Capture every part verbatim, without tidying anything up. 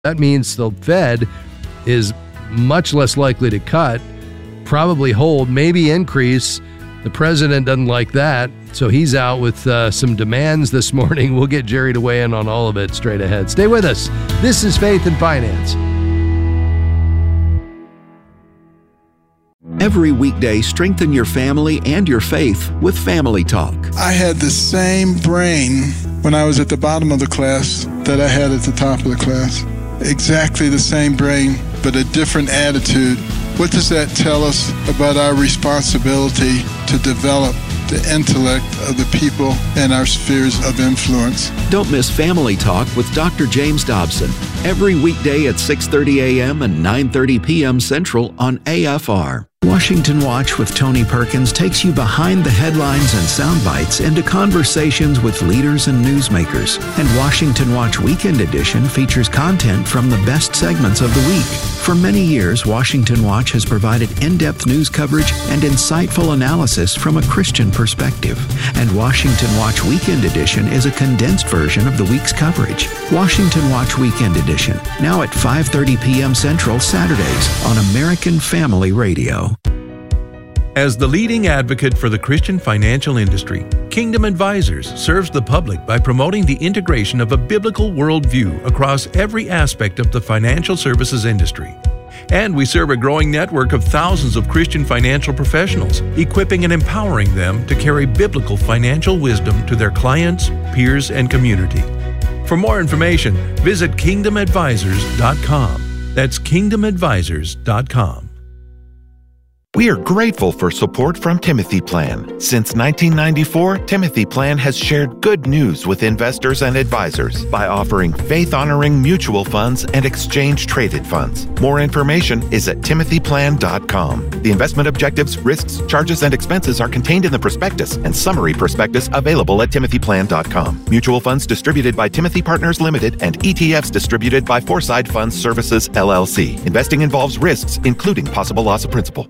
That means the Fed is much less likely to cut, probably hold, maybe increase. The president doesn't like that, so he's out with uh, some demands this morning. We'll get Jerry to weigh in on all of it straight ahead. Stay with us. This is Faith and Finance. Every weekday, strengthen your family and your faith with Family Talk. I had the same brain when I was at the bottom of the class that I had at the top of the class. Exactly the same brain, but a different attitude. What does that tell us about our responsibility to develop the intellect of the people in our spheres of influence? Don't miss Family Talk with Doctor James Dobson every weekday at six thirty a.m. and nine thirty p.m. Central on A F R. Washington Watch with Tony Perkins takes you behind the headlines and sound bites into conversations with leaders and newsmakers. And Washington Watch Weekend Edition features content from the best segments of the week. For many years, Washington Watch has provided in-depth news coverage and insightful analysis from a Christian perspective. And Washington Watch Weekend Edition is a condensed version of the week's coverage. Washington Watch Weekend Edition, now at five thirty p.m. Central Saturdays on American Family Radio. As the leading advocate for the Christian financial industry, Kingdom Advisors serves the public by promoting the integration of a biblical worldview across every aspect of the financial services industry. And we serve a growing network of thousands of Christian financial professionals, equipping and empowering them to carry biblical financial wisdom to their clients, peers, and community. For more information, visit kingdom advisors dot com. That's kingdom advisors dot com. We are grateful for support from Timothy Plan. Since nineteen ninety-four, Timothy Plan has shared good news with investors and advisors by offering faith-honoring mutual funds and exchange-traded funds. More information is at timothy plan dot com. The investment objectives, risks, charges, and expenses are contained in the prospectus and summary prospectus available at timothy plan dot com. Mutual funds distributed by Timothy Partners Limited and E T Fs distributed by Foreside Funds Services, L L C. Investing involves risks, including possible loss of principal.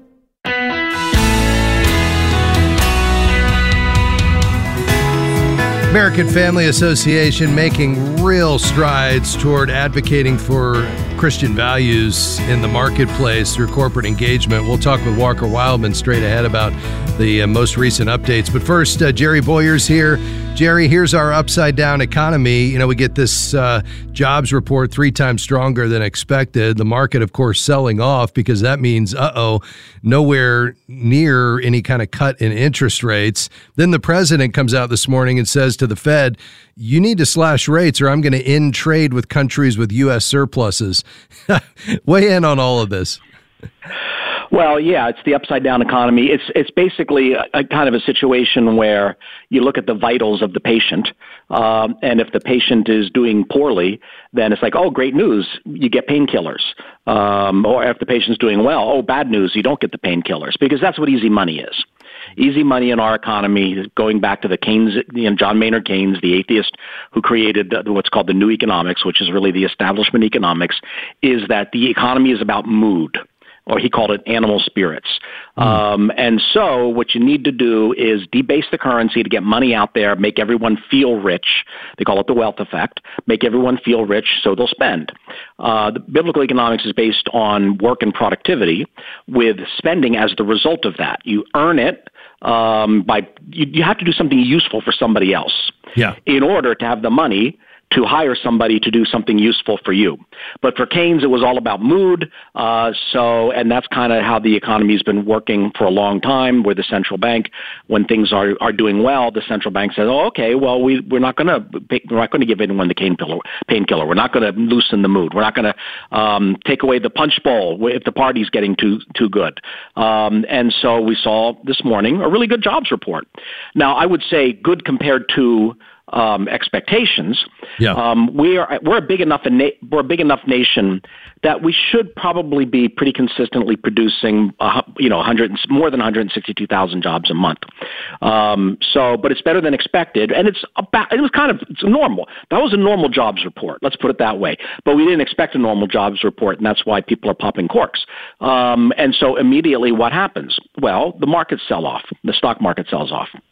American Family Association making real strides toward advocating for Christian values in the marketplace through corporate engagement. We'll talk with Walker Wildman straight ahead about the uh, most recent updates. But first, uh, Jerry Boyer's here. Jerry, here's our upside-down economy. You know, we get this uh, jobs report three times stronger than expected. The market, of course, selling off because that means, uh-oh, nowhere near any kind of cut in interest rates. Then the president comes out this morning and says to the Fed, you need to slash rates or I'm going to end trade with countries with U S surpluses. Weigh in on all of this. Well, yeah, it's the upside-down economy. It's it's basically a, a kind of a situation where you look at the vitals of the patient, um, and if the patient is doing poorly, then it's like, oh, great news, you get painkillers. Um, or if the patient's doing well, oh, bad news, you don't get the painkillers, because that's what easy money is. Easy money in our economy, going back to the Keynes, you know, John Maynard Keynes, the atheist who created what's called the New Economics, which is really the establishment economics, is that the economy is about mood. Or he called it animal spirits. Mm. Um, and so what you need to do is debase the currency to get money out there, make everyone feel rich. They call it the wealth effect. Make everyone feel rich so they'll spend. Uh, the biblical economics is based on work and productivity with spending as the result of that. You earn it um, by you, you have to do something useful for somebody else yeah. in order to have the money to hire somebody to do something useful for you. But for Keynes, it was all about mood. Uh, so, and that's kind of how the economy has been working for a long time, where the central bank, when things are, are doing well, the central bank says, oh, okay, well, we, we're not going to, we're not going to give anyone the painkiller, painkiller. We're not going to loosen the mood. We're not going to um, take away the punch bowl if the party's getting too, too good. Um, and so we saw this morning a really good jobs report. Now, I would say good compared to Um, expectations. Yeah. Um, we are we're a big enough na- we're a big enough nation that we should probably be pretty consistently producing uh, you know one hundred more than one hundred sixty-two thousand jobs a month. Um, so, but it's better than expected, and it's about it was kind of it's normal. That was a normal jobs report. Let's put it that way. But we didn't expect a normal jobs report, and that's why people are popping corks. Um, and so immediately, what happens? Well, the markets sell off. The stock market sells off.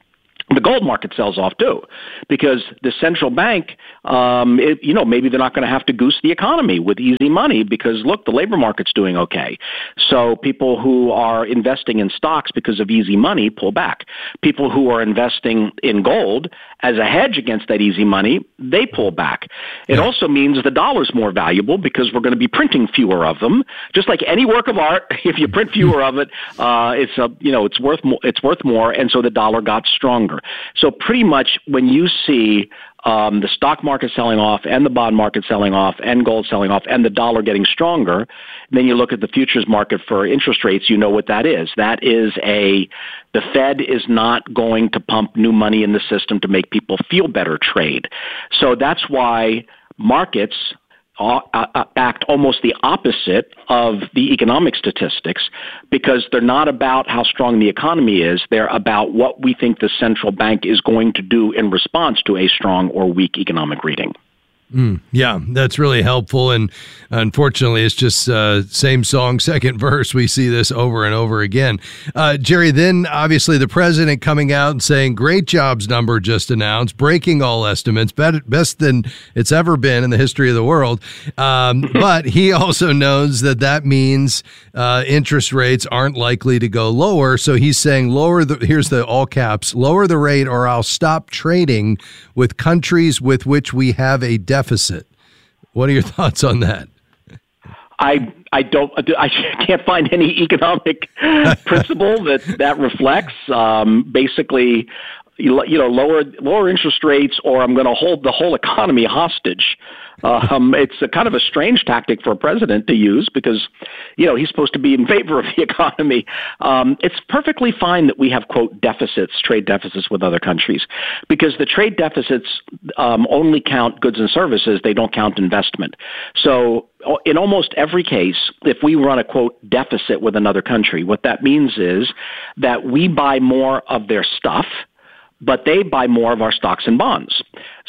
the gold market sells off too, because the central bank, um, it, you know, maybe they're not going to have to goose the economy with easy money because, look, the labor market's doing okay. So people who are investing in stocks because of easy money pull back. People who are investing in gold as a hedge against that easy money, they pull back. It yeah. also means the dollar's more valuable because we're going to be printing fewer of them. Just like any work of art, if you print fewer of it, uh, it's a, you know, it's worth more, it's worth more, and so the dollar got stronger. So pretty much when you see um, the stock market selling off and the bond market selling off and gold selling off and the dollar getting stronger, then you look at the futures market for interest rates, you know what that is. That is a, the Fed is not going to pump new money in the system to make people feel better trade. So that's why markets act almost the opposite of the economic statistics, because they're not about how strong the economy is. They're about what we think the central bank is going to do in response to a strong or weak economic reading. Mm, yeah, that's really helpful. And unfortunately, it's just uh, same song, second verse. We see this over and over again. Uh, Jerry, then obviously the president coming out and saying, great jobs number just announced, breaking all estimates, better, best than it's ever been in the history of the world. Um, but he also knows that that means uh, interest rates aren't likely to go lower. So he's saying lower the, here's the all caps, lower the rate or I'll stop trading with countries with which we have a deficit. Deficit. What are your thoughts on that? I I don't I can't find any economic principle that that reflects. Um, basically, you, you know, lower lower interest rates, or I'm going to hold the whole economy hostage. Um, it's a kind of a strange tactic for a president to use because, you know, he's supposed to be in favor of the economy. Um, it's perfectly fine that we have, quote, deficits, trade deficits with other countries, because the trade deficits um, only count goods and services. They don't count investment. So in almost every case, if we run a, quote, deficit with another country, what that means is that we buy more of their stuff, but they buy more of our stocks and bonds.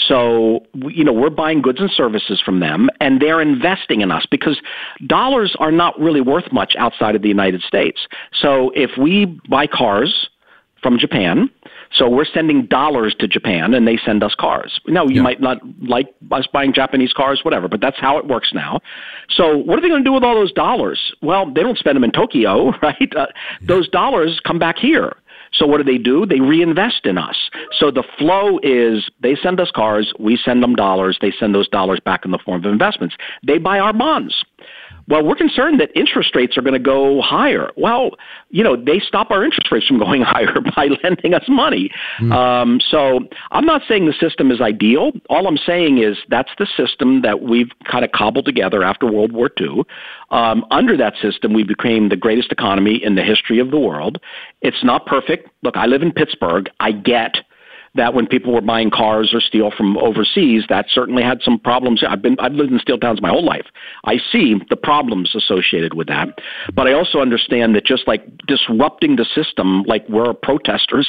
So, you know, we're buying goods and services from them, and they're investing in us because dollars are not really worth much outside of the United States. So if we buy cars from Japan, so we're sending dollars to Japan, and they send us cars. Now, you yeah. might not like us buying Japanese cars, whatever, but that's how it works now. So what are they going to do with all those dollars? Well, they don't spend them in Tokyo, right? Uh, yeah. Those dollars come back here. So what do they do? They reinvest in us. So the flow is they send us cars, we send them dollars, they send those dollars back in the form of investments. They buy our bonds. Well, we're concerned that interest rates are going to go higher. Well, you know, they stop our interest rates from going higher by lending us money. Mm. Um, so I'm not saying the system is ideal. All I'm saying is that's the system that we've kind of cobbled together after World War Two. Um, under that system, we became the greatest economy in the history of the world. It's not perfect. Look, I live in Pittsburgh. I get that when people were buying cars or steel from overseas, that certainly had some problems. I've been, I've lived in steel towns my whole life. I see the problems associated with that. But I also understand that just like disrupting the system, like we're protesters,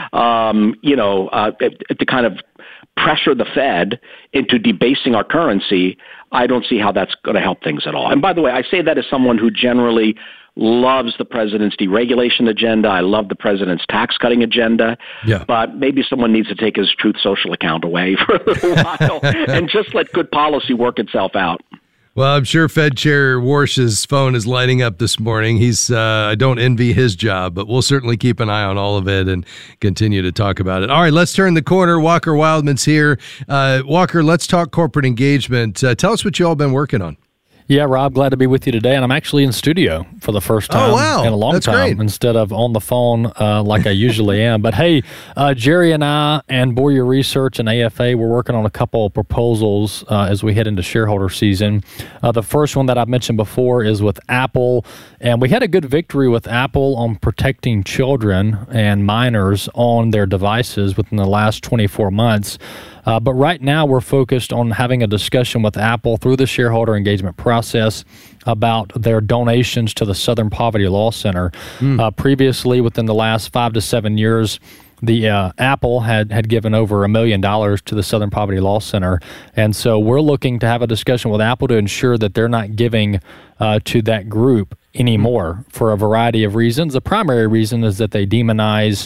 um, you know, uh, to kind of pressure the Fed into debasing our currency, I don't see how that's going to help things at all. And by the way, I say that as someone who generally loves the president's deregulation agenda. I love the president's tax-cutting agenda. Yeah. But maybe someone needs to take his Truth Social account away for a little while and just let good policy work itself out. Well, I'm sure Fed Chair Warsh's phone is lighting up this morning. He's uh, I don't envy his job, but we'll certainly keep an eye on all of it and continue to talk about it. All right, let's turn the corner. Walker Wildman's here. Uh, Walker, let's talk corporate engagement. Uh, tell us what you all been working on. Yeah, Rob, glad to be with you today. And I'm actually in studio for the first time oh, wow. in a long That's time great. Instead of on the phone uh, like I usually am. But hey, uh, Jerry and I and Boyer Research and A F A, we're working on a couple of proposals uh, as we head into shareholder season. Uh, the first one that I've mentioned before is with Apple. And we had a good victory with Apple on protecting children and minors on their devices within the last twenty-four months. Uh, but right now, we're focused on having a discussion with Apple through the shareholder engagement process about their donations to the Southern Poverty Law Center. Mm. Uh, previously, within the last five to seven years, the uh, Apple had, had given over a million dollars to the Southern Poverty Law Center. And so we're looking to have a discussion with Apple to ensure that they're not giving uh, to that group anymore for a variety of reasons. The primary reason is that they demonize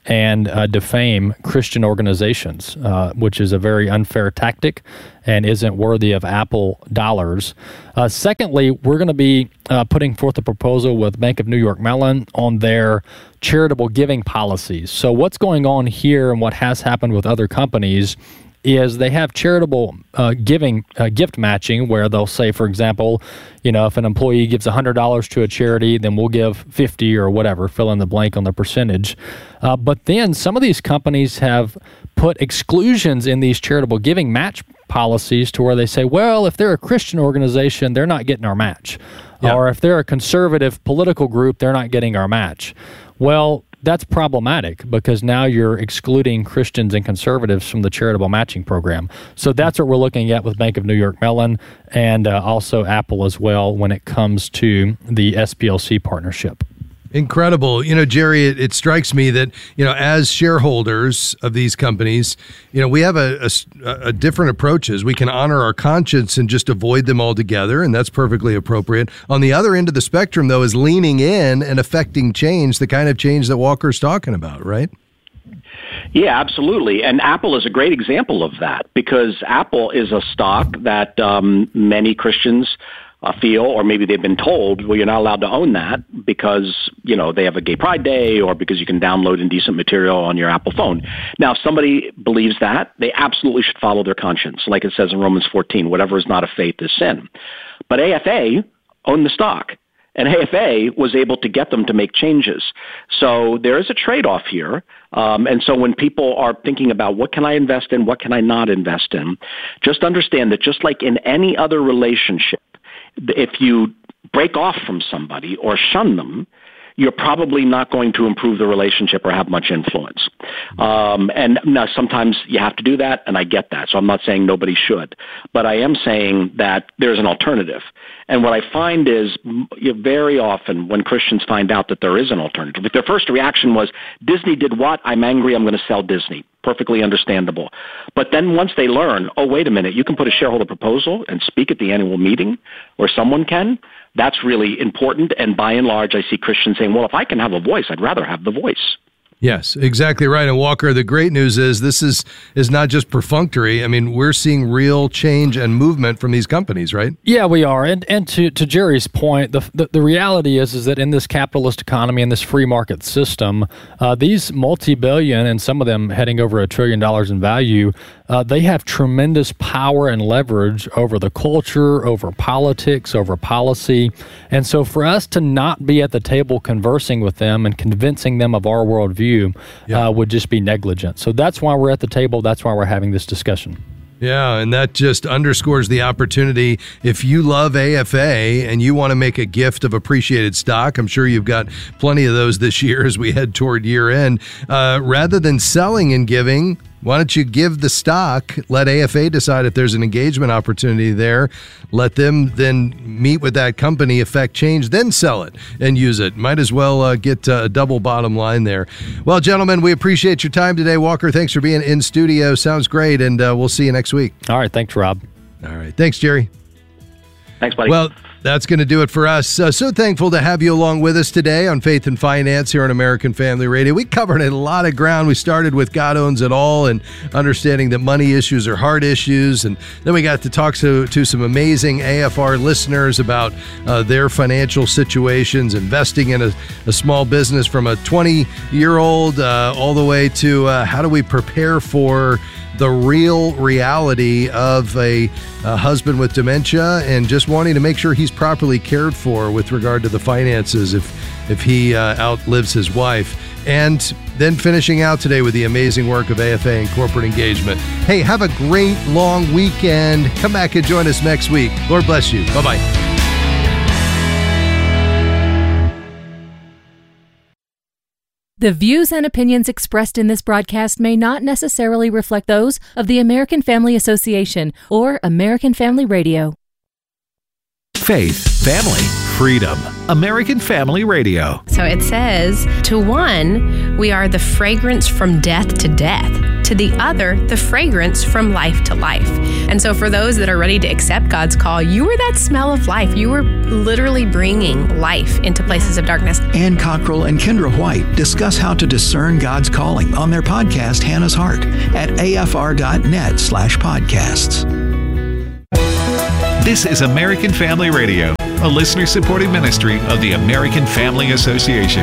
and uh, defame Christian organizations, uh, which is a very unfair tactic and isn't worthy of Apple dollars. Uh, secondly, we're going to be uh, putting forth a proposal with Bank of New York Mellon on their charitable giving policies. So what's going on here and what has happened with other companies is they have charitable uh, giving, uh, gift matching, where they'll say, for example, you know, if an employee gives one hundred dollars to a charity, then we'll give fifty or whatever, fill in the blank on the percentage. Uh, but then some of these companies have put exclusions in these charitable giving match policies to where they say, well, if they're a Christian organization, they're not getting our match. Yeah. Or if they're a conservative political group, they're not getting our match. Well, that's problematic because now you're excluding Christians and conservatives from the charitable matching program. So that's what we're looking at with Bank of New York Mellon and uh, also Apple as well when it comes to the S P L C partnership. Incredible. You know, Jerry, it, it strikes me that, you know, as shareholders of these companies, you know, we have a, a, a different approaches. We can honor our conscience and just avoid them altogether, and that's perfectly appropriate. On the other end of the spectrum, though, is leaning in and affecting change, the kind of change that Walker's talking about, right? Yeah, absolutely. And Apple is a great example of that because Apple is a stock that um, many Christians Uh, feel, or maybe they've been told, well, you're not allowed to own that because, you know, they have a gay pride day or because you can download indecent material on your Apple phone. Now, if somebody believes that, they absolutely should follow their conscience. Like it says in Romans fourteen, whatever is not of faith is sin. But A F A owned the stock, and A F A was able to get them to make changes. So there is a trade-off here. Um, and so when people are thinking about what can I invest in, what can I not invest in, just understand that just like in any other relationship, if you break off from somebody or shun them, you're probably not going to improve the relationship or have much influence. Um, and now sometimes you have to do that, and I get that. So I'm not saying nobody should. But I am saying that there's an alternative. And what I find is you know, very often when Christians find out that there is an alternative, if their first reaction was, Disney did what? I'm angry, I'm going to sell Disney. Perfectly understandable. But then once they learn, oh, wait a minute, you can put a shareholder proposal and speak at the annual meeting, or someone can, that's really important. And by and large, I see Christians saying, well, if I can have a voice, I'd rather have the voice. Yes, exactly right. And Walker, the great news is this is is not just perfunctory. I mean, we're seeing real change and movement from these companies, right? Yeah, we are. And and to, to Jerry's point, the, the the reality is is that in this capitalist economy and this free market system, uh, these multi-billion and some of them heading over a trillion dollars in value, uh, they have tremendous power and leverage over the culture, over politics, over policy. And so for us to not be at the table conversing with them and convincing them of our worldview, Yeah. Uh, would just be negligent. So that's why we're at the table. That's why we're having this discussion. Yeah, and that just underscores the opportunity. If you love A F A and you want to make a gift of appreciated stock, I'm sure you've got plenty of those this year as we head toward year end. Uh, rather than selling and giving, why don't you give the stock, let A F A decide if there's an engagement opportunity there, let them then meet with that company, affect change, then sell it and use it. Might as well uh, get uh, a double bottom line there. Well, gentlemen, we appreciate your time today. Walker, thanks for being in studio. Sounds great, and uh, we'll see you next week. All right, thanks, Rob. All right, thanks, Jerry. Thanks, buddy. Well, that's going to do it for us. Uh, so thankful to have you along with us today on Faith and Finance here on American Family Radio. We covered a lot of ground. We started with God owns it all and understanding that money issues are hard issues. And then we got to talk to, to some amazing A F R listeners about uh, their financial situations, investing in a, a small business from a twenty-year-old uh, all the way to uh, how do we prepare for the real reality of a, a husband with dementia and just wanting to make sure he's properly cared for with regard to the finances if if he uh, outlives his wife. And then finishing out today with the amazing work of A F A and corporate engagement. Hey, have a great long weekend. Come back and join us next week. Lord bless you. Bye-bye. The views and opinions expressed in this broadcast may not necessarily reflect those of the American Family Association or American Family Radio. Faith, family, freedom. American Family Radio. So it says, to one, we are the fragrance from death to death. to the other the fragrance from life to life. And so for those that are ready to accept God's call, you were that smell of life. You were literally bringing life into places of darkness. Ann Cockrell and Kendra White discuss how to discern God's calling on their podcast, Hannah's Heart, at afr.net slash podcasts. This is American Family Radio, a listener-supported ministry of the American Family Association.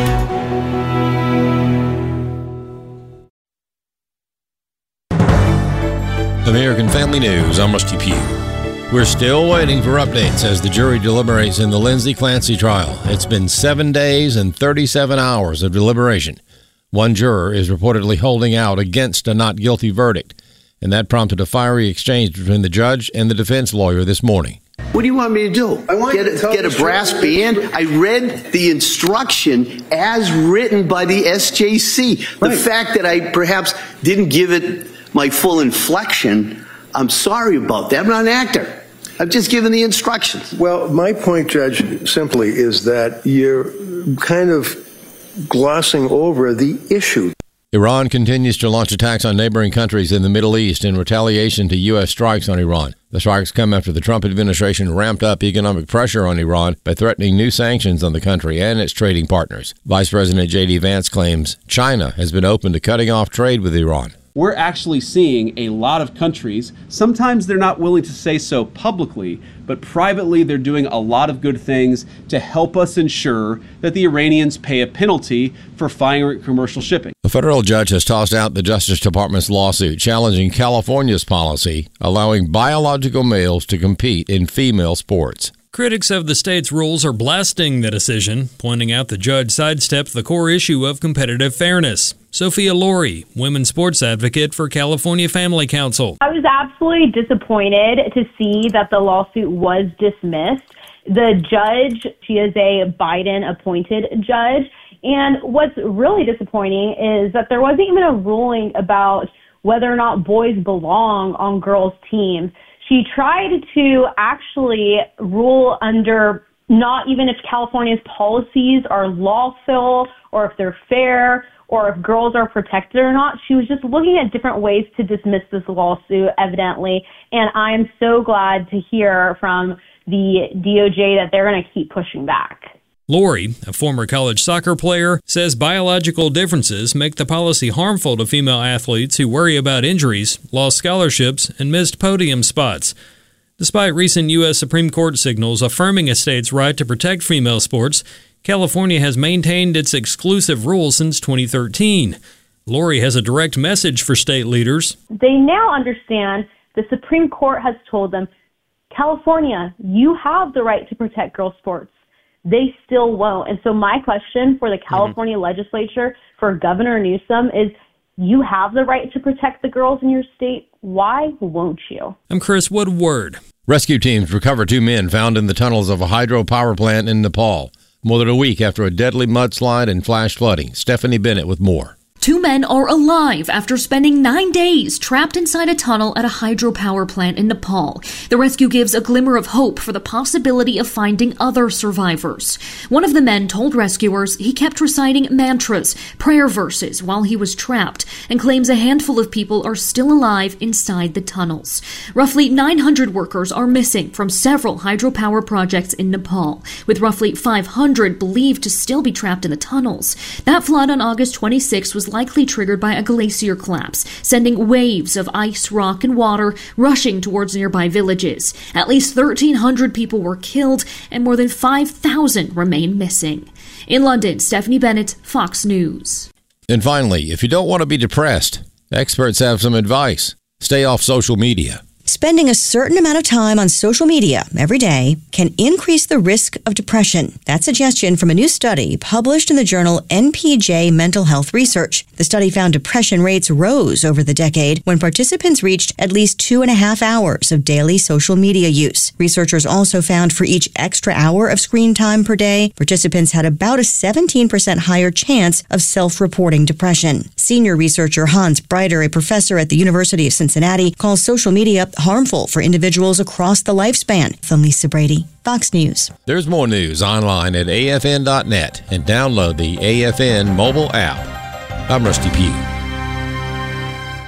American Family News, I'm Rusty Pugh. We're still waiting for updates as the jury deliberates in the Lindsay Clancy trial. It's been seven days and thirty-seven hours of deliberation. One juror is reportedly holding out against a not guilty verdict, and that prompted a fiery exchange between the judge and the defense lawyer this morning. What do you want me to do? I want get you to a, tell get a brass band? I read the instruction as written by the S J C. The Right. fact that I perhaps didn't give it my full inflection, I'm sorry about that. I'm not an actor. I've just given the instructions. Well, my point, Judge, simply is that you're kind of glossing over the issue. Iran continues to launch attacks on neighboring countries in the Middle East in retaliation to U S strikes on Iran. The strikes come after the Trump administration ramped up economic pressure on Iran by threatening new sanctions on the country and its trading partners. Vice President J D Vance claims China has been open to cutting off trade with Iran. We're actually seeing a lot of countries, sometimes they're not willing to say so publicly, but privately they're doing a lot of good things to help us ensure that the Iranians pay a penalty for firing commercial shipping. A federal judge has tossed out the Justice Department's lawsuit challenging California's policy allowing biological males to compete in female sports. Critics of the state's rules are blasting the decision, pointing out the judge sidestepped the core issue of competitive fairness. Sophia Laurie, women's sports advocate for California Family Council. I was absolutely disappointed to see that the lawsuit was dismissed. The judge, she is a Biden-appointed judge, and what's really disappointing is that there wasn't even a ruling about whether or not boys belong on girls' teams. She tried to actually rule under not even if California's policies are lawful or if they're fair or if girls are protected or not. She was just looking at different ways to dismiss this lawsuit, evidently. And I am so glad to hear from the D O J that they're going to keep pushing back. Laurie, a former college soccer player, says biological differences make the policy harmful to female athletes who worry about injuries, lost scholarships, and missed podium spots. Despite recent U S Supreme Court signals affirming a state's right to protect female sports, California has maintained its exclusive rule since twenty thirteen. Laurie has a direct message for state leaders. They now understand the Supreme Court has told them, California, you have the right to protect girls' sports. They still won't. And so my question for the California mm-hmm. legislature, for Governor Newsom, is you have the right to protect the girls in your state. Why won't you? I'm Chris Woodward. Rescue teams recover two men found in the tunnels of a hydropower plant in Nepal, more than a week after a deadly mudslide and flash flooding. Stephanie Bennett with more. Two men are alive after spending nine days trapped inside a tunnel at a hydropower plant in Nepal. The rescue gives a glimmer of hope for the possibility of finding other survivors. One of the men told rescuers he kept reciting mantras, prayer verses, while he was trapped, and claims a handful of people are still alive inside the tunnels. Roughly nine hundred workers are missing from several hydropower projects in Nepal, with roughly five hundred believed to still be trapped in the tunnels. That flood on August twenty-sixth was likely triggered by a glacier collapse, sending waves of ice, rock, and water rushing towards nearby villages. At least thirteen hundred people were killed, and more than five thousand remain missing. In London, Stephanie Bennett, Fox News. And finally, if you don't want to be depressed, experts have some advice. Stay off social media. Spending a certain amount of time on social media every day can increase the risk of depression. That suggestion from a new study published in the journal N P J Mental Health Research. The study found depression rates rose over the decade when participants reached at least two and a half hours of daily social media use. Researchers also found for each extra hour of screen time per day, participants had about a seventeen percent higher chance of self-reporting depression. Senior researcher Hans Breiter, a professor at the University of Cincinnati, calls social media harmful for individuals across the lifespan. From Lisa Brady, Fox News. There's more news online at A F N dot net and download the A F N mobile app. I'm Rusty Pugh.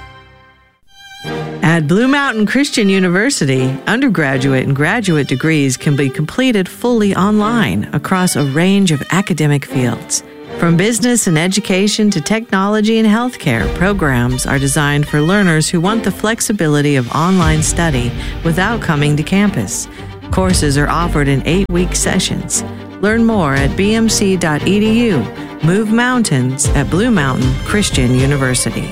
At Blue Mountain Christian University, undergraduate and graduate degrees can be completed fully online across a range of academic fields. From business and education to technology and healthcare, programs are designed for learners who want the flexibility of online study without coming to campus. Courses are offered in eight-week sessions. Learn more at b m c dot e d u. Move mountains at Blue Mountain Christian University.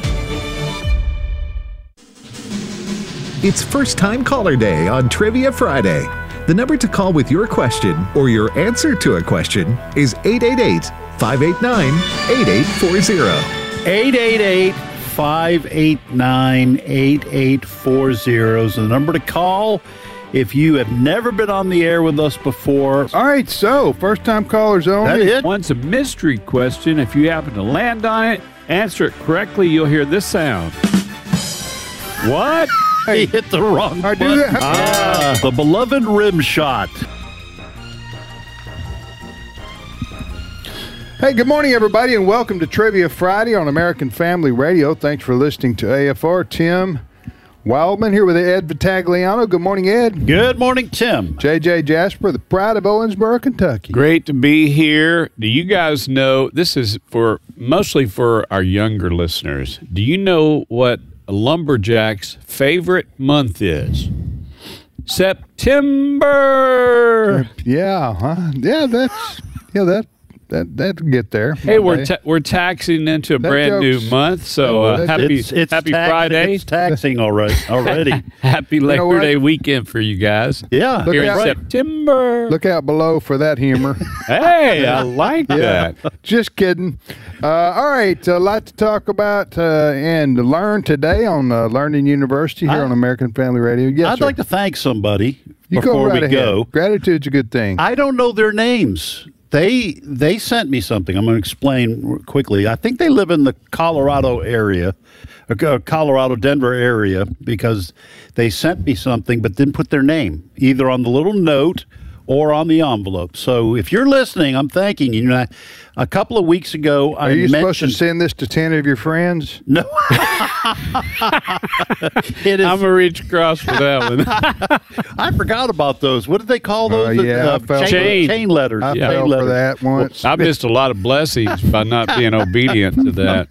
It's First Time Caller Day on Trivia Friday. The number to call with your question or your answer to a question is eight eight eight, five eight nine, eight eight four zero. eight eight eight, five eight nine, eight eight four zero is the number to call if you have never been on the air with us before. All right, so first-time callers only. That it? One's a mystery question. If you happen to land on it, answer it correctly, you'll hear this sound. What? He hit the wrong I button. do that. Ah, the beloved rim shot. Hey, good morning, everybody, and welcome to Trivia Friday on American Family Radio. Thanks for listening to A F R. Tim Wildman here with Ed Vitagliano. Good morning, Ed. Good morning, Tim. J J Jasper, the pride of Owensboro, Kentucky. Great to be here. Do you guys know, this is for mostly for our younger listeners, do you know what a lumberjack's favorite month is? September. Yeah, huh? Yeah, that's yeah that that that'll get there. Hey, we're ta- we're taxing into a That brand new joke's- month, so uh, It's- happy It's, it's happy tax- Friday. It's taxing already. already. Happy know Labor what? Day weekend for you guys. Yeah. Look Here in out. September. Look out below for that humor. Hey, I like Yeah, that. just kidding. Uh, all right, a lot to talk about uh, and learn today on uh, Learning University here I- on American Family Radio. Yes, I'd sir. like to thank somebody you before go right we ahead. go. Gratitude's a good thing. I don't know their names. They they sent me something. I'm going to explain quickly. I think they live in the Colorado area, uh, Colorado, Denver area, because they sent me something but didn't put their name either on the little note or on the envelope. So if you're listening, I'm thanking you. You know, a couple of weeks ago, I Are you supposed to mentioned. send this to ten of your friends? No. It is, I'm gonna reach across for that one. I forgot about those. What did they call Uh, those? yeah, I fell for- chain, chain letters. I chain fell for letters. that once. I missed a lot of blessings by not being obedient to that.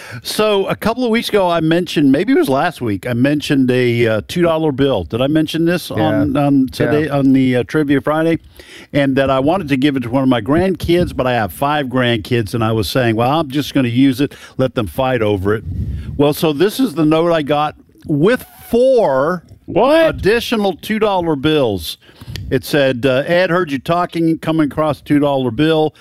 So a couple of weeks ago, I mentioned, maybe it was last week, I mentioned a uh, two dollar bill. Did I mention this on, Yeah. on today Yeah. on the uh, Trivia Friday? And that I wanted to give it to one of my grandkids, but I have five grandkids, and I was saying, well, I'm just going to use it, let them fight over it. Well, so this is the note I got with four What? additional two dollar bills. It said, uh, Ed, heard you talking, coming across a two dollar bill.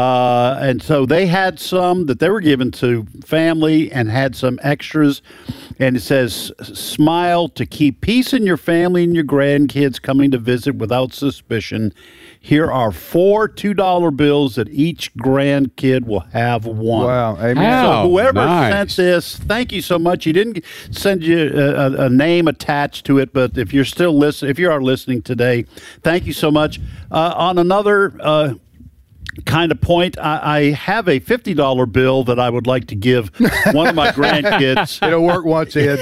Uh, and so they had some that they were given to family and had some extras. And it says, smile to keep peace in your family and your grandkids coming to visit without suspicion. Here are four two dollar bills that each grandkid will have one. Wow, amen. How So whoever nice. sent this, thank you so much. You didn't send you a, a, a name attached to it, but if you're still listening, if you are listening today, thank you so much. Uh, on another uh, kind of point, I, I have a fifty dollar bill that I would like to give one of my grandkids. It'll work once, Ed.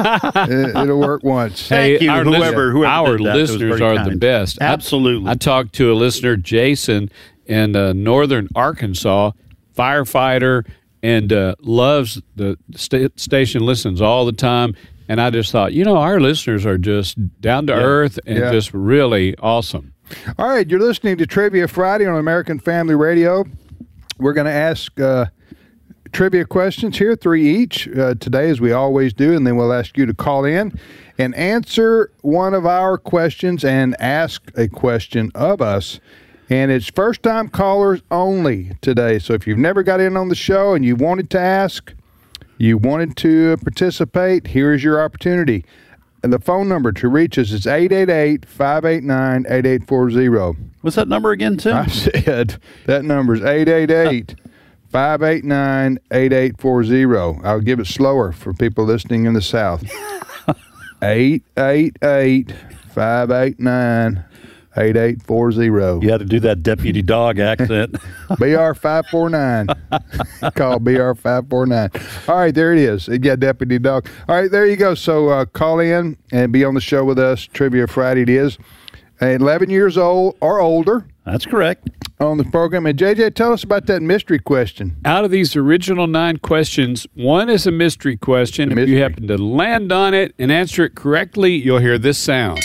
It- It'll work once. Thank you, our whoever- listen- whoever our did that. That was listeners very are the kind. best. I- Absolutely. I, talked to a listener, Jason, in uh, northern Arkansas, firefighter, and uh, loves the sta- station, listens all the time. And I just thought, you know, our listeners are just down to Yeah. earth and Yeah. just really awesome. All right, you're listening to Trivia Friday on American Family Radio. We're going to ask uh, trivia questions here, three each uh, today, as we always do, and then we'll ask you to call in and answer one of our questions and ask a question of us. And it's first-time callers only today. So if you've never got in on the show and you wanted to ask, you wanted to participate, here is your opportunity. And the phone number to reach us is eight eight eight, five eight nine, eight eight four zero. What's that number again, Tim? I said that number is eight eight eight, five eight nine, eight eight four zero. I'll give it slower for people listening in the South. eight eight eight, five eight nine, eight eight four zero. You had to do that deputy dog accent. B R five four nine. Call B R five four nine. All right, there it is. It got deputy dog. All right, there you go. So uh, call in and be on the show with us. Trivia Friday it is. eleven years old or older. That's correct. On the program. And J J, tell us about that mystery question. Out of these original nine questions, one is a mystery question. Mystery. If you happen to land on it and answer it correctly, you'll hear this sound.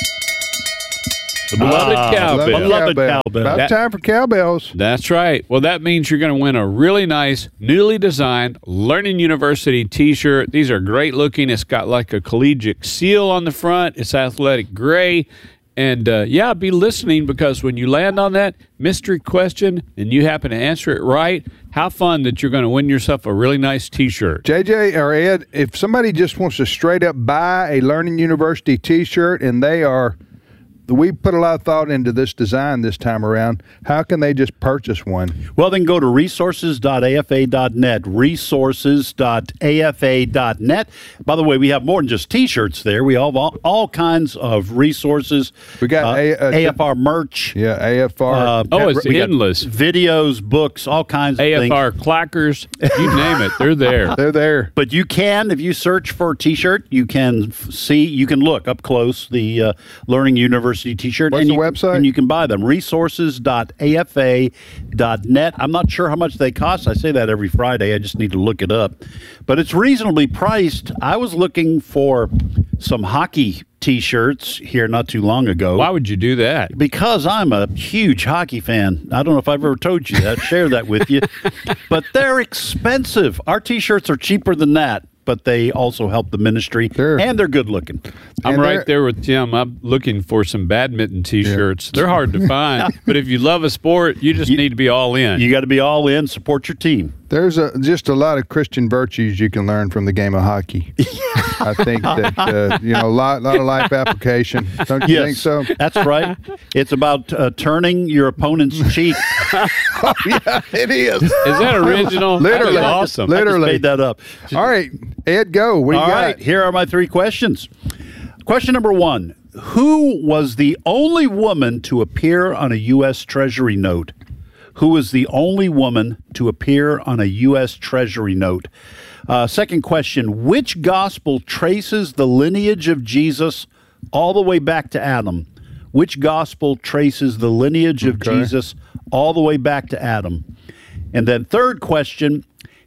The beloved ah, cowbell. Beloved cowbell. About That- time for cowbells. That's right. Well, that means you're going to win a really nice, newly designed Learning University T-shirt. These are great looking. It's got like a collegiate seal on the front. It's athletic gray. And, uh, yeah, be listening, because when you land on that mystery question and you happen to answer it right, how fun that you're going to win yourself a really nice T-shirt. J J or Ed, if somebody just wants to straight up buy a Learning University T-shirt and they are, we put a lot of thought into this design this time around, how can they just purchase one? Well, then go to resources dot A F A dot net, resources dot A F A dot net. By the way, we have more than just T-shirts there. We have all, all kinds of resources. We got uh, a, uh, A F R merch. Yeah, A F R. Uh, Oh, it's we got endless. Videos, books, all kinds of A things. F R clackers, you name it, they're there. They're there. But you can, if you search for T-shirt, you can f- see, you can look up close the uh, Learning University T-shirt. What's and the you, website? And you can buy them. resources dot A F A dot net. I'm not sure how much they cost. I say that every Friday. I just need to look it up. But it's reasonably priced. I was looking for some hockey T-shirts here not too long ago. Why would you do that? Because I'm a huge hockey fan. I don't know if I've ever told you that. Share that with you. But they're expensive. Our T-shirts are cheaper than that, but they also help the ministry, Sure. and they're good looking. I'm And right they're- there with Tim. I'm looking for some badminton T-shirts. They're hard to find, but if you love a sport, you just need to be all in. You got to be all in, support your team. There's a, just a lot of Christian virtues you can learn from the game of hockey. I think that, uh, you know, a lot, lot of life application. Don't you Yes, think so? That's right. It's about uh, turning your opponent's cheek. Oh, yeah, it is. Is that original? Literally. That is awesome. Literally. I just made that up. All right, Ed, go. What do you All got? right, here are my three questions. Question number one. Who was the only woman to appear on a U S Treasury note? Who was the only woman to appear on a U S Treasury note? Uh, second question. Which gospel traces the lineage of Jesus all the way back to Adam? Which gospel traces the lineage of Okay. Jesus all the way back to Adam? And then third question.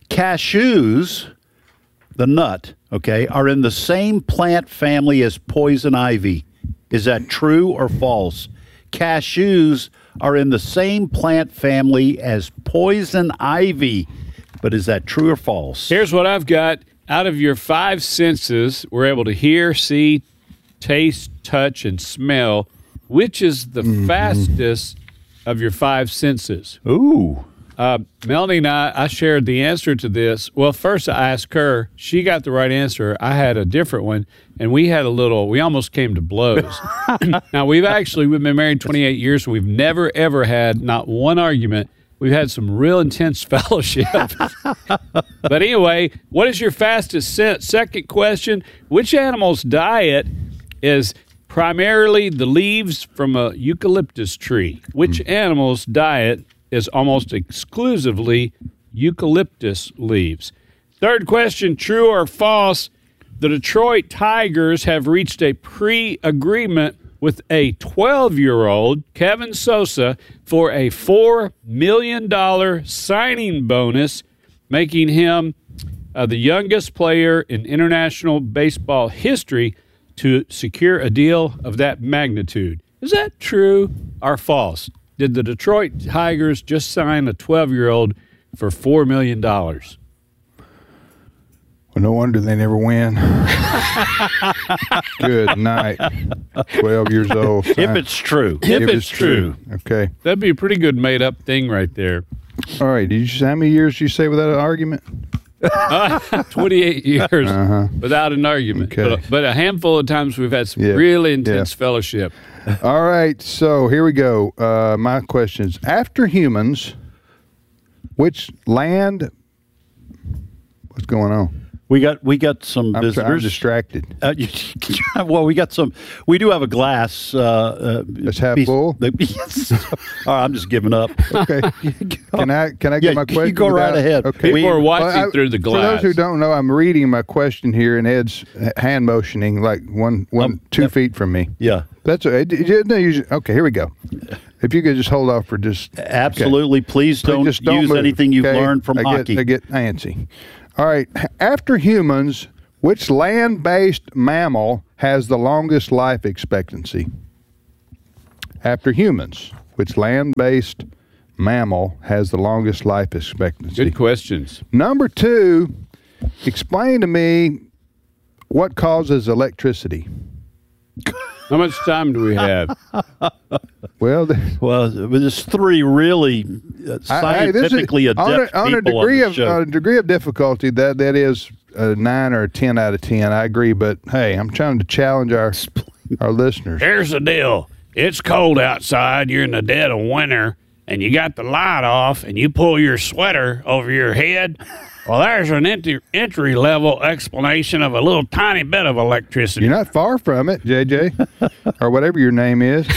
Cashews, the nut, okay, are in the same plant family as poison ivy. Is that true or false? Cashews are in the same plant family as poison ivy, but is that true or false? Here's what I've got. Out of your five senses, we're able to hear, see, taste, touch, and smell. Which is the mm-hmm. fastest of your five senses? Ooh. Uh, Melanie and I, I shared the answer to this. Well, first I asked her. She got the right answer. I had a different one, and we had a little, we almost came to blows. Now, we've actually, we've been married twenty-eight years, so we've never, ever had not one argument. We've had some real intense fellowship. But anyway, what is your fastest sense? Second question, which animal's diet is primarily the leaves from a eucalyptus tree? Which mm. animal's diet is almost exclusively eucalyptus leaves? Third question, true or false, the Detroit Tigers have reached a pre-agreement with a twelve-year-old, Kevin Sosa, for a four million dollars signing bonus, making him uh, the youngest player in international baseball history to secure a deal of that magnitude. Is that true or false? Did the Detroit Tigers just sign a twelve-year-old for four million dollars? Well, no wonder they never win. Good night. twelve years old. If it's true. If, if it's true. true. Okay. That'd be a pretty good made-up thing right there. All right. Did you, how many years did you say without an argument? Uh, twenty-eight years uh-huh. without an argument. Okay. But, but a handful of times we've had some yeah. really intense yeah. fellowship. All right. So here we go. Uh, my questions. After humans, which land... What's going on? We got we got some I'm, visitors. I'm distracted. Uh, you, well, we got some. We do have a glass. Uh, uh, it's half piece, full. The, yes. All right, I'm just giving up. Okay. Can I can I get yeah, my question? You go without, right ahead. Okay. People are watching well, I, through the glass. For those who don't know, I'm reading my question here, and Ed's hand motioning like one one um, two uh, feet from me. Yeah, that's it. Okay, here we go. If you could just hold off for just absolutely, okay. please don't, just don't use move, anything you've okay? learned from I hockey. Get, I get antsy. All right. After humans, which land-based mammal has the longest life expectancy? After humans, which land-based mammal has the longest life expectancy? Good questions. Number two, explain to me what causes electricity. How much time do we have? well, the, well, there's three really uh, scientifically I, I, adept on a, on people a degree on of show. on a degree of difficulty that that is a nine or a ten out of ten. I agree, but hey, I'm trying to challenge our our listeners. Here's the deal: it's cold outside. You're in the dead of winter, and you got the light off, and you pull your sweater over your head. Well, there's an entry, entry level explanation of a little tiny bit of electricity. You're not far from it, J J, or whatever your name is.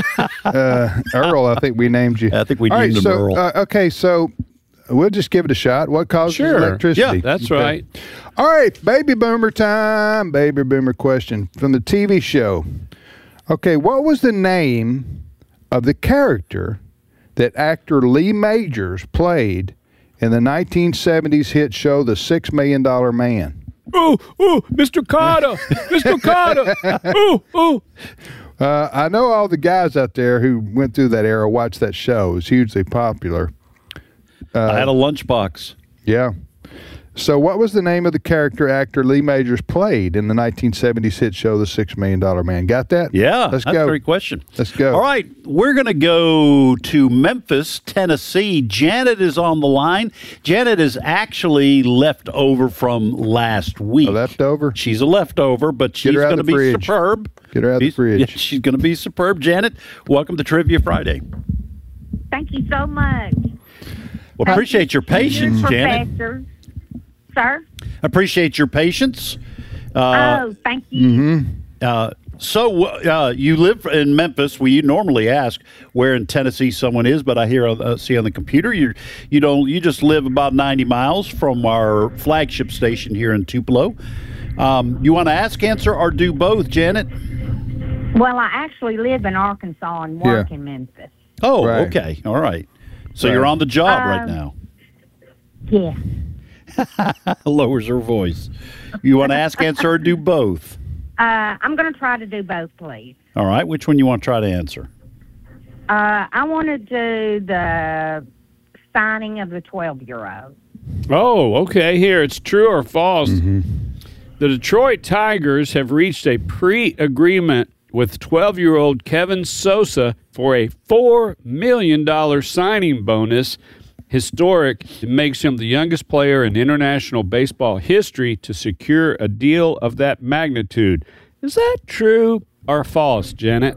uh, Earl, I think we named you. I think we All named right, him so, Earl. Uh, okay, so we'll just give it a shot. What causes sure. electricity? Yeah, that's okay. right. All right, baby boomer time. Baby boomer question from the T V show. Okay, what was the name of the character that actor Lee Majors played in the nineteen seventies hit show The Six Million Dollar Man? Oh, oh, Mister Carter, Mister Carter, oh, oh. Uh, I know all the guys out there who went through that era watched that show. It was hugely popular. Uh, I had a lunchbox. Yeah. So what was the name of the character actor Lee Majors played in the nineteen seventies hit show The Six Million Dollar Man? Got that? Yeah, Let's that's go. a great question. Let's go. All right, we're going to go to Memphis, Tennessee. Janet is on the line. Janet is actually left over from last week. A leftover? She's a leftover, but she's going to be fridge. superb. Get her out of the she's, fridge. Yeah, she's going to be superb. Janet, welcome to Trivia Friday. Thank you so much. Well, Thank appreciate you. your patience, Janet. Professor. Sir? Appreciate your patience. Uh, oh, thank you. Mm-hmm. Uh, so uh, you live in Memphis. We normally ask where in Tennessee someone is, but I hear uh, see on the computer you you don't you just live about ninety miles from our flagship station here in Tupelo. Um, you want to ask, answer, or do both, Janet? Well, I actually live in Arkansas and work Yeah. in Memphis. Oh, Right. okay, all right. So Right. you're on the job right Um, now. Yeah. Lowers her voice. You want to ask, answer, or do both? Uh, I'm going to try to do both, please. All right. Which one you want to try to answer? Uh, I want to do the signing of the twelve-year-old. Oh, okay. Here, it's true or false. The Detroit Tigers have reached a pre-agreement with twelve-year-old Kevin Sosa for a four million dollars signing bonus. Historic. It makes him the youngest player in international baseball history to secure a deal of that magnitude. Is that true or false, Janet?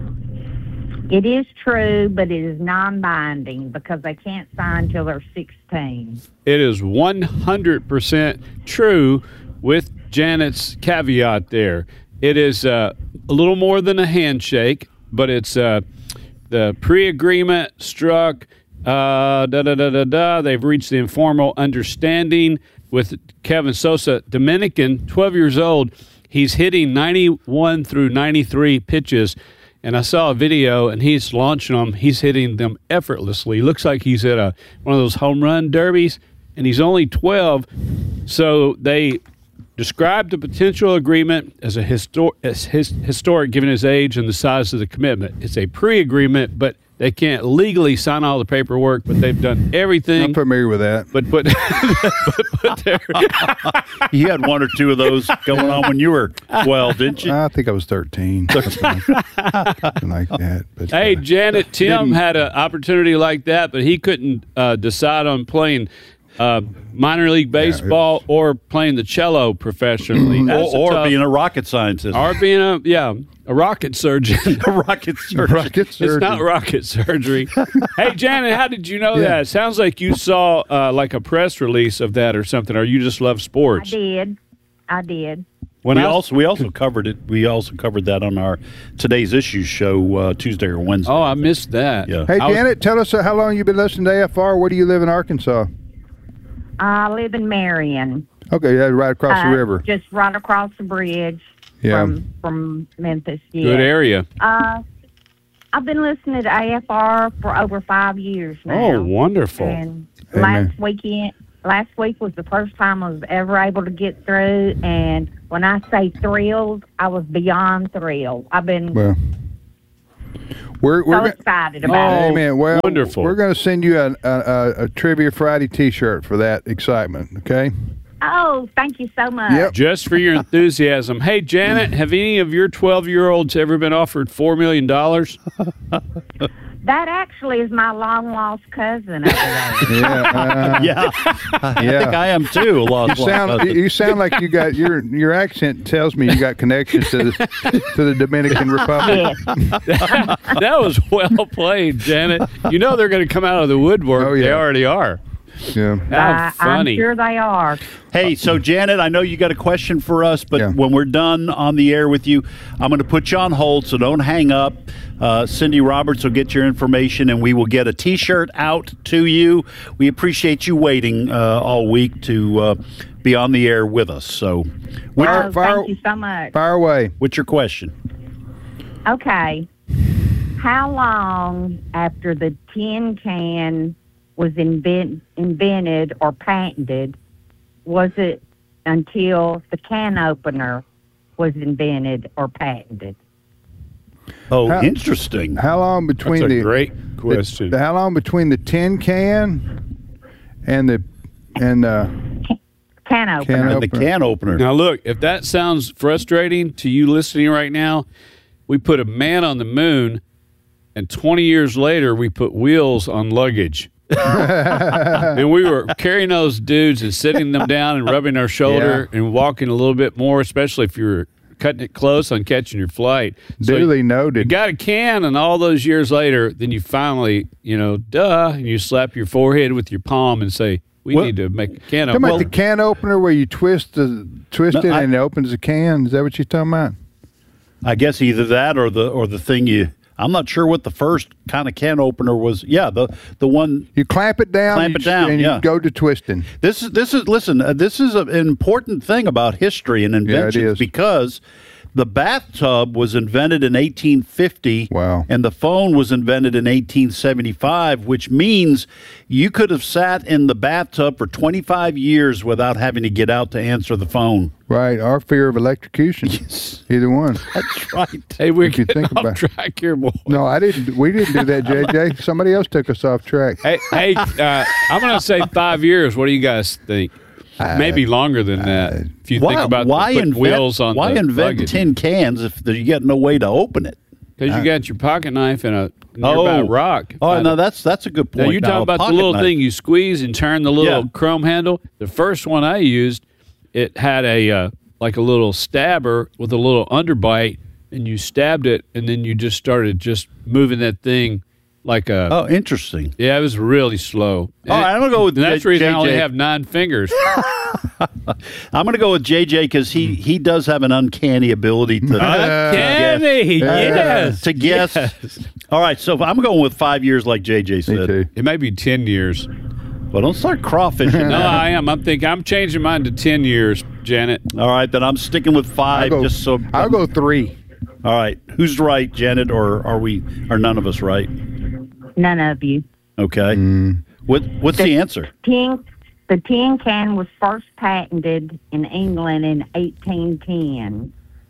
It is true, but it is non-binding because they can't sign till they're sixteen. It is one hundred percent true with Janet's caveat there. It is uh, a little more than a handshake, but it's uh, the pre-agreement struck. Uh, da da da da da. They've reached the informal understanding with Kevin Sosa, Dominican, twelve years old. He's hitting ninety-one through ninety-three pitches, and I saw a video, and he's launching them. He's hitting them effortlessly. Looks like he's at a one of those home run derbies, and he's only twelve. So they described the potential agreement as a histor- as his- historic, given his age and the size of the commitment. It's a pre-agreement, but they can't legally sign all the paperwork, but they've done everything. I'm familiar with that. But but, but, but they're You had one or two of those going on when you were twelve, didn't you? I think I was thirteen. Something like, something like that. But, Hey, uh, Janet, Tim didn't- had an opportunity like that, but he couldn't uh, decide on playing uh, minor league baseball yeah, or playing the cello professionally. or or tough, being a rocket scientist. Or being a, yeah, a rocket surgeon. a rocket surgeon. Rocket surgeon. It's not rocket surgery. Hey, Janet, how did you know Yeah. that? It sounds like you saw uh, like a press release of that or something, or you just love I sports. did. I did. When we I was- also we also covered it. We also covered that on our Today's Issues show uh, Tuesday or Wednesday. Oh, I missed that. Yeah. Hey, I was- Janet, tell us uh, how long you've been listening to A F R. Where do you live in Arkansas? I live in Marion. Okay, yeah, right across uh, the river. Just right across the bridge Yeah. from from Memphis. Yeah. Good area. Uh, I've been listening to A F R for over five years now. Oh, wonderful. And Amen. last weekend, last week was the first time I was ever able to get through. And when I say thrilled, I was beyond thrilled. I've been Well, we're we're so go- excited about it. Amen. Well, wonderful. We're going to send you a, a, a, a Trivia Friday T-shirt for that excitement. Okay. Oh, thank you so much. Yep. Just for your enthusiasm. Hey, Janet, have any of your twelve-year-olds ever been offered four million dollars? That actually is my long lost cousin over there. Yeah. Uh, yeah, I Yeah. think I am too. a Lost, You lost sound cousin. you sound like you got your your accent tells me you got connections to the to the Dominican Republic. Yes. That was well played, Janet. You know they're going to come out of the woodwork. Oh, yeah. They already are. Yeah. How Uh, funny. I'm sure they are. Hey, so Janet, I know you got a question for us, but Yeah. when we're done on the air with you, I'm going to put you on hold, so don't hang up. Uh, Cindy Roberts will get your information, and we will get a T-shirt out to you. We appreciate you waiting uh, all week to uh, be on the air with us. So, what- Fire- Oh, fire- thank you so much. Fire away. what's your question? Okay. How long after the tin can was invent, invented or patented was it until the can opener was invented or patented? Oh, How- interesting. How long between That's a the great the- question. the- how long between the tin can and the and uh, Can opener. can And the opener? can opener. Now, look, if that sounds frustrating to you listening right now, we put a man on the moon, and twenty years later, we put wheels on luggage. And we were carrying those dudes and sitting them down and rubbing our shoulder and walking a little bit more, especially if you're cutting it close on catching your flight. So Duly you noted. got a can, and all those years later, then you finally, you know, duh, and you slap your forehead with your palm and say, we Well- need to make a can Talking opener. about the can opener where you twist the twist No, it I- and it opens the can. Is that what you're talking about? I guess either that or the or the thing you. I'm not sure what the first kind of can opener was. Yeah, the the one You clamp it down, Clamp you it s- down, and yeah. you go to twisting. This is this is listen. Uh, this is a, an important thing about history and Yeah, it inventions is. because the bathtub was invented in eighteen fifty. Wow. And the phone was invented in eighteen seventy-five, which means you could have sat in the bathtub for twenty-five years without having to get out to answer the phone. Right, our fear of electrocution. Yes. Either one. That's right. Hey, we're If you getting think off about- track here, boy. No, I didn't. We didn't do that, J J. Somebody else took us off track. Hey, hey, uh, I'm going to say five years. What do you guys think? Maybe longer than that. If you Why, think about why putting invent, wheels on why the invent luggage. tin cans if there- you got no way to open it? Because you got your pocket knife and a nearby Oh. rock. Oh, By no, the- that's that's a good point. Now, you're Now, talking a about the pocket little knife. thing you squeeze and turn the little Yeah. chrome handle. The first one I used, it had a uh, like a little stabber with a little underbite, and you stabbed it, and then you just started just moving that thing like a. Oh, interesting. Yeah, it was really slow. Oh, I'm gonna go with And that's J- the reason I only J J. have nine fingers. I'm going to go with J J because he, he does have an uncanny ability to Uncanny, to guess. yes, to guess. yes. All right, so I'm going with five years, like J J Me said. too. It may be ten years. Well, don't start crawfishing. No, I am. I'm thinking. I'm changing mine to ten years, Janet. All right, then I'm sticking with I'll five. go, just so. I'll go three. All right, who's right, Janet, or are we? Are none of us right? None of you. Okay. Mm. What What's the answer? Tin, the tin can was first patented in England in eighteen ten.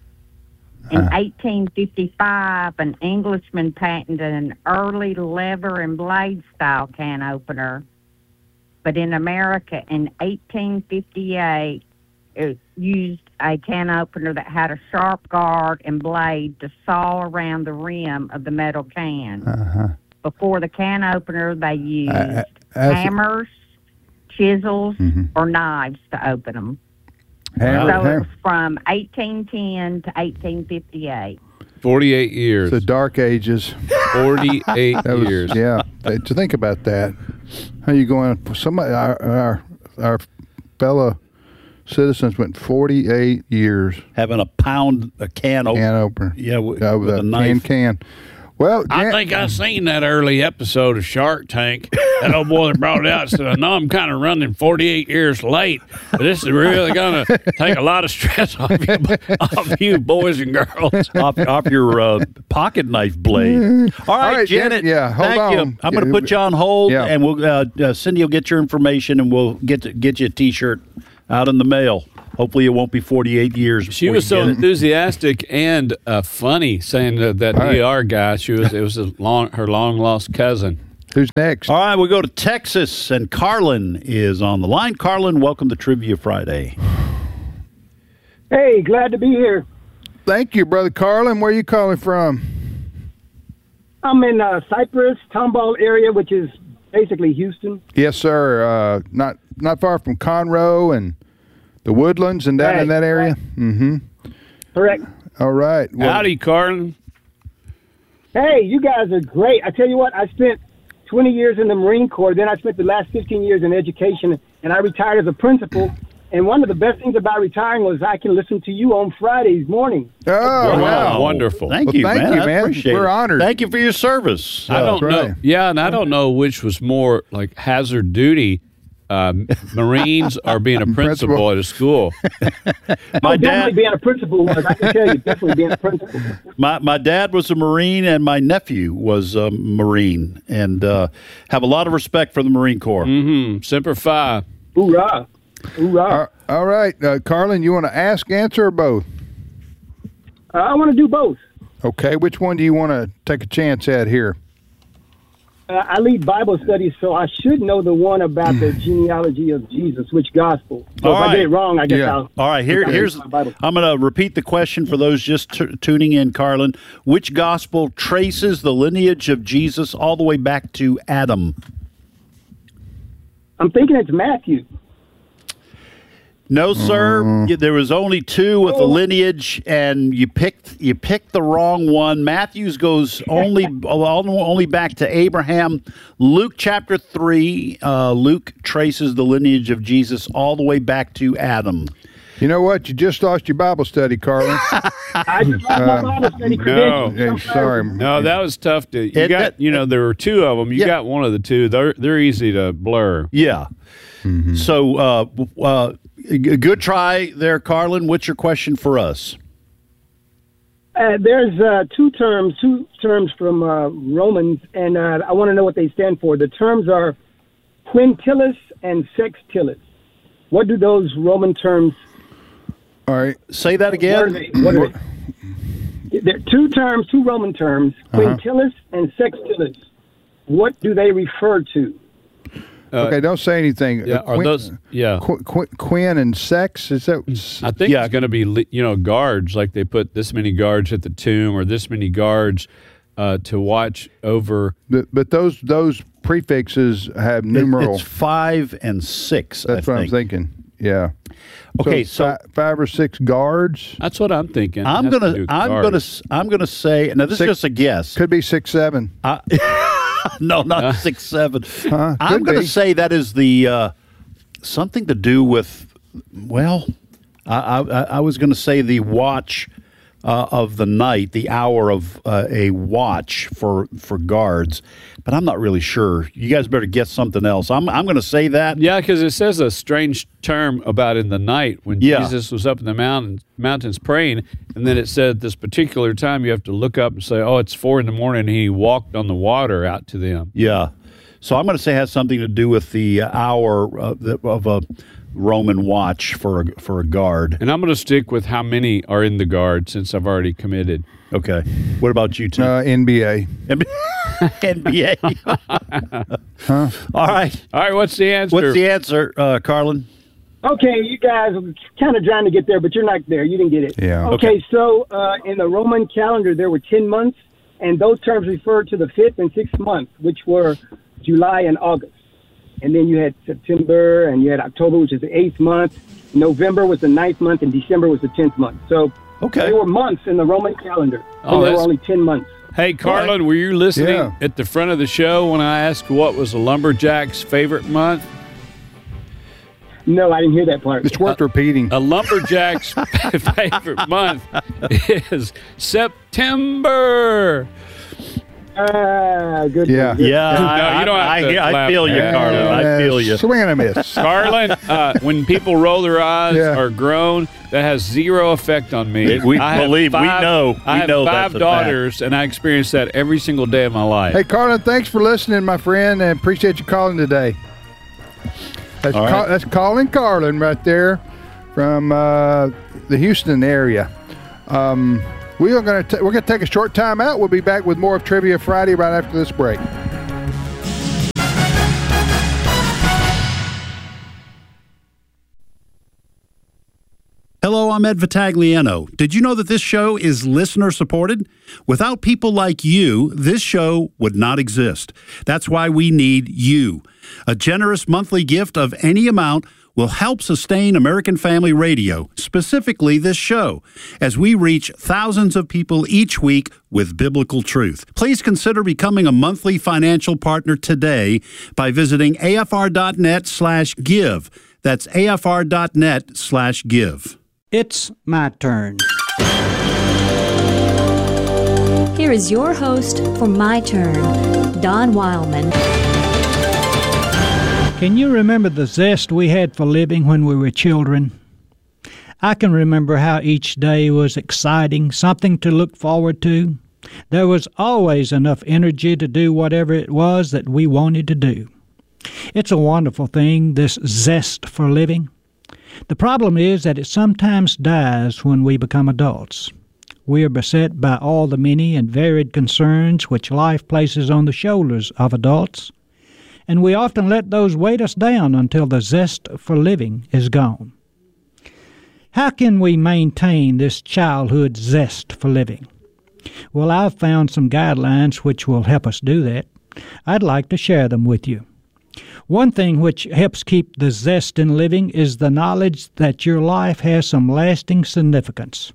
In eighteen fifty-five, an Englishman patented an early lever and blade style can opener. But in America in eighteen fifty-eight, it used a can opener that had a sharp guard and blade to saw around the rim of the metal can. Uh-huh. Before the can opener, they used Uh, as- hammers, chisels, Mhm. or knives to open them. Hammer- so ham- it was from eighteen ten to eighteen fifty-eight. forty-eight years. The Dark Ages. forty-eight That was- years. Yeah. Uh, To think about that, how you going? Somebody, our our, our fellow citizens went forty-eight years having a pound a can open. Can opener. Yeah, with, Uh, with with a a knife. can can. Well, I Jan- think I seen that early episode of Shark Tank. That old boy that brought it out said, I know I'm kind of running forty-eight years late, but this is really going to take a lot of stress off you, off you boys and girls. off, off your uh, pocket knife blade. All right, All right, Janet. Jan- yeah, hold thank on. you. I'm going to put you on hold, Yeah. and we'll uh, uh, Cindy will get your information, and we'll get to, get you a T-shirt out in the mail. Hopefully, it won't be forty-eight years. She before was you so get it. enthusiastic and uh, funny, saying that that All right. E R guy. She was. It was a long, her long lost cousin. Who's next? All right, we'll go to Texas, and Carlin is on the line. Carlin, welcome to Trivia Friday. Hey, glad to be here. Thank you, Brother Carlin. Where you calling from? I'm in uh, Cypress, Tomball area, which is basically Houston. Yes, sir. Uh, not not far from Conroe and the Woodlands and down in Right, that area. Mm-hmm. Correct. All right. Well, Howdy, Carlin. Hey, you guys are great. I tell you what, I spent twenty years in the Marine Corps. Then I spent the last fifteen years in education, and I retired as a principal. And one of the best things about retiring was I can listen to you on Fridays morning. Oh, wow. Wonderful. Thank Well, you, thank man. you, I man. appreciate We're it. honored. Thank you for your service. I don't That's know. right. Yeah, and I don't know which was more like hazard duty. Um, Marines or being a principal, Principal. at a school. My Oh, definitely dad, being a principal was, I can tell you, definitely being a principal. my, my dad was a Marine, and my nephew was a Marine, and uh, have a lot of respect for the Marine Corps. Mm-hmm. Semper Fi. Hoorah. Hoorah. Uh, all right, uh, Carlin, you want to ask, answer, or both? Uh, I want to do both. Okay, which one do you want to take a chance at here? Uh, I lead Bible studies, so I should know the one about the genealogy of Jesus, which gospel. So All if I right. get it wrong, I guess Yeah. I'll. All right, here, I'll here's. read my Bible. I'm going to repeat the question for those just t- tuning in, Carlin. Which gospel traces the lineage of Jesus all the way back to Adam? I'm thinking it's Matthew. No, sir. Y- There was only two with the lineage, and you picked you picked the wrong one. Matthew's goes only only back to Abraham. Luke chapter three. Uh, Luke traces the lineage of Jesus all the way back to Adam. You know what? You just lost your Bible study, Carlin. I just lost my Um, Bible study No, credentials. Hey, I'm sorry. no, that was tough to. You It- got, that- you know, there were two of them. You Yeah. got one of the two. They're they're easy to blur. Yeah. So, uh, uh, g- good try there, Carlin. What's your question for us? Uh, there's uh, two terms, two terms from uh, Romans, and uh, I want to know what they stand for. The terms are quintilis and sextilis. What do those Roman terms? All right. Say that What are again. they? What are they? There are two terms, two Roman terms, Uh-huh. quintilis and sextilis. What do they refer to? Uh, Okay, don't say anything. Yeah, Uh, are Quin- those? Yeah, Qu- Qu- Quinn and sex? Is that? I think Yeah. it's going to be li- you know guards, like they put this many guards at the tomb or this many guards uh, to watch over. But, but those those prefixes have It- numeral. It's five and six. That's I what I'm think. thinking. Yeah. Okay, so- fi- five or six guards. That's what I'm thinking. I'm Has to gonna, do with I'm guards. gonna, s- I'm gonna say. Now this Six- is just a guess. Could be six, seven. I, no, not six, seven. Huh? I'm Could gonna be. say that is the uh, something to do with. Well, I, I, I was gonna say the watch uh, of the night, the hour of uh, a watch for for guards, but I'm not really sure. You guys better guess something else. I'm, I'm gonna say that. Yeah, because it says a strange term about in the night when Yeah. Jesus was up in the mountains, mountains praying, and then it said this particular time you have to look up and say, "Oh, it's four in the morning." And he walked on the water out to them. Yeah. So I'm going to say it has something to do with the hour uh, the- of a Roman watch for a, for a guard. And I'm going to stick with how many are in the guard since I've already committed. Okay. What about you, Tim? Uh, N B A. N B A. Huh? All right. All right, what's the answer? What's the answer, uh, Carlin? Okay, you guys are kind of trying to get there, but you're not there. You didn't get it. Yeah. Okay, Okay. so uh, in the Roman calendar, there were ten months, and those terms refer to the fifth and sixth month, which were July and August. and then you had September, and you had October, which is the eighth month. November was the ninth month, and December was the tenth month. So okay. they were months in the Roman calendar. Oh, So there were that's- only ten months. Hey, Carlin, were you listening Yeah. at the front of the show when I asked what was a lumberjack's favorite month? No, I didn't hear that part. It's worth repeating. A lumberjack's favorite month is September. Ah, good. Yeah. good. Yeah, No, I, you don't have I, to I, I laugh feel you, at that. Carlin. I feel you. Swing and a miss. Carlin, uh, when people roll their eyes Yeah. or groan, that has zero effect on me. We I have believe, we five- know, I we have know five that's a fact. daughters, and I experience that every single day of my life. Hey, Carlin, thanks for listening, my friend, and appreciate you calling today. That's, All right. Car- that's Colin Carlin right there from uh, the Houston area. Um, we are going to we're going to take a short time out. We'll be back with more of Trivia Friday right after this break. Hello, I'm Ed Vitagliano. Did you know that this show is listener supported? Without people like you, this show would not exist. That's why we need you. A generous monthly gift of any amount will help sustain American Family Radio, specifically this show, as we reach thousands of people each week with biblical truth. Please consider becoming a monthly financial partner today by visiting afr.net slash give. That's afr.net slash give. It's my turn. Here is your host for My Turn, Don Wildman. Can you remember the zest we had for living when we were children? I can remember how each day was exciting, something to look forward to. There was always enough energy to do whatever it was that we wanted to do. It's a wonderful thing, this zest for living. The problem is that it sometimes dies when we become adults. We are beset by all the many and varied concerns which life places on the shoulders of adults, and we often let those weight us down until the zest for living is gone. How can we maintain this childhood zest for living? Well, I've found some guidelines which will help us do that. I'd like to share them with you. One thing which helps keep the zest in living is the knowledge that your life has some lasting significance.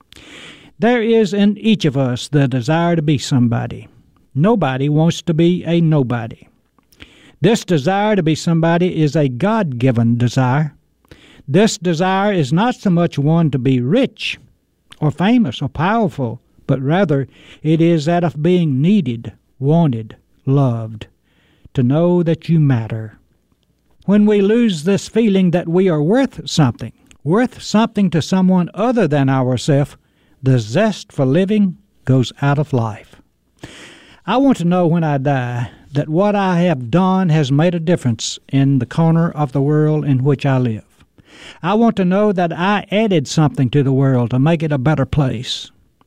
There is in each of us the desire to be somebody. Nobody wants to be a nobody. This desire to be somebody is a God-given desire. This desire is not so much one to be rich or famous or powerful, but rather it is that of being needed, wanted, loved, to know that you matter. When we lose this feeling that we are worth something, worth something to someone other than ourselves, the zest for living goes out of life. I want to know when I die that what I have done has made a difference in the corner of the world in which I live. I want to know that I added something to the world to make it a better place.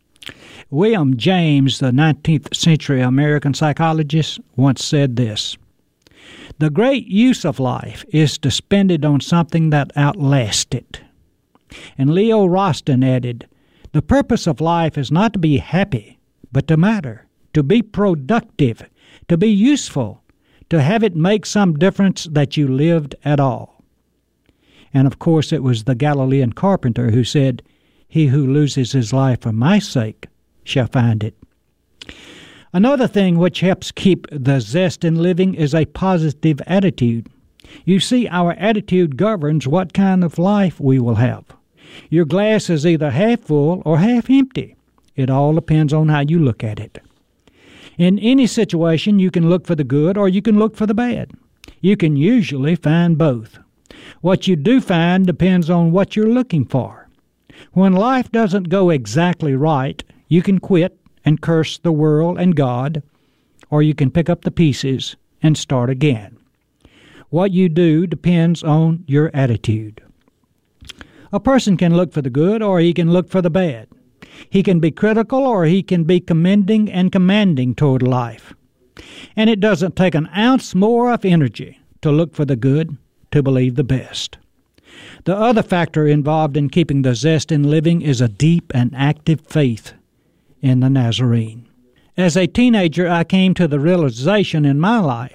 William James, the nineteenth century American psychologist, once said this: "The great use of life is to spend it on something that outlasts it." And Leo Roston added, "The purpose of life is not to be happy, but to matter, to be productive, to be useful, to have it make some difference that you lived at all." And of course it was the Galilean carpenter who said, "He who loses his life for my sake shall find it." Another thing which helps keep the zest in living is a positive attitude. You see, our attitude governs what kind of life we will have. Your glass is either half full or half empty. It all depends on how you look at it. In any situation, you can look for the good or you can look for the bad. You can usually find both. What you do find depends on what you're looking for. When life doesn't go exactly right, you can quit and curse the world and God, or you can pick up the pieces and start again. What you do depends on your attitude. A person can look for the good or he can look for the bad. He can be critical or he can be commending and commanding toward life. And it doesn't take an ounce more of energy to look for the good, to believe the best. The other factor involved in keeping the zest in living is a deep and active faith in the Nazarene. As a teenager, I came to the realization in my life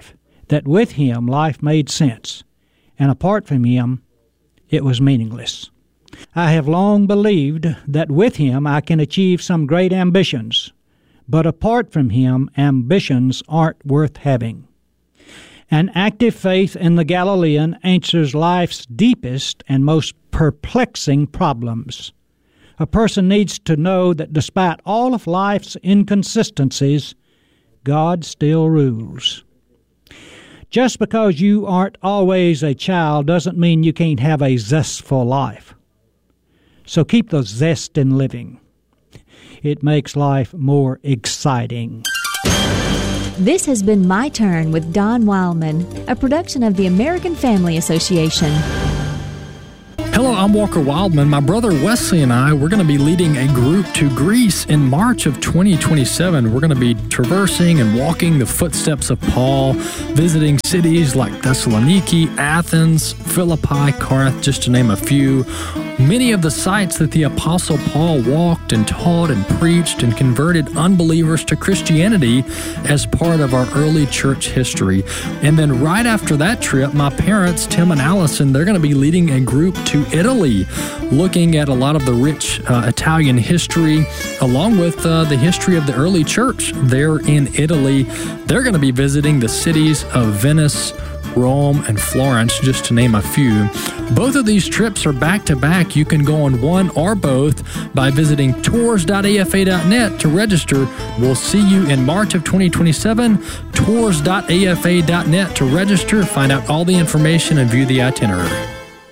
that with Him life made sense, and apart from Him it was meaningless. I have long believed that with Him I can achieve some great ambitions, but apart from Him ambitions aren't worth having. An active faith in the Galilean answers life's deepest and most perplexing problems. A person needs to know that despite all of life's inconsistencies, God still rules. Just because you aren't always a child doesn't mean you can't have a zestful life. So keep the zest in living. It makes life more exciting. This has been My Turn with Don Wildman, a production of the American Family Association. Hello, I'm Walker Wildman. My brother Wesley and I, we're going to be leading a group to Greece in March of twenty twenty-seven. We're going to be traversing and walking the footsteps of Paul, visiting cities like Thessaloniki, Athens, Philippi, Corinth, just to name a few. Many of the sites that the Apostle Paul walked and taught and preached and converted unbelievers to Christianity as part of our early church history. And then right after that trip, my parents, Tim and Allison, they're going to be leading a group to Italy, looking at a lot of the rich uh, Italian history, along with uh, the history of the early church there in Italy. They're going to be visiting the cities of Venice, Rome, and Florence, just to name a few. Both of these trips are back-to-back. You can go on one or both by visiting tours dot a f a dot net to register. We'll see you in March of twenty twenty-seven. tours dot a f a dot net to register, find out all the information, and view the itinerary.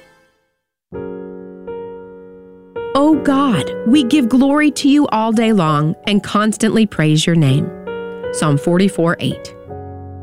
O God, we give glory to you all day long and constantly praise your name. Psalm forty-four eight.